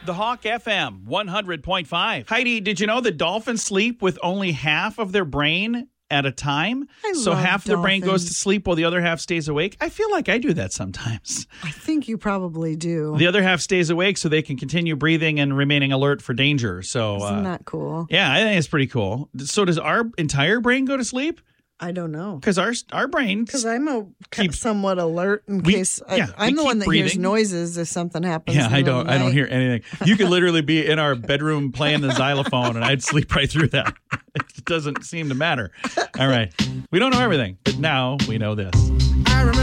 The Hawk FM 100.5. Heidi, did you know that dolphins sleep with only half of their brain at a time? So half of their brain goes to sleep while the other half stays awake. I feel like I do that sometimes. I think you probably do. The other half stays awake so they can continue breathing and remaining alert for danger. So Isn't that cool? Yeah, I think it's pretty cool. So does our entire brain go to sleep? I don't know. Because our brain... Because I'm somewhat alert in case... I'm the one that hears noises if something happens. Yeah, I don't hear anything. You could literally be in our bedroom playing the xylophone and I'd sleep right through that. It doesn't seem to matter. All right. We don't know everything, but now we know this.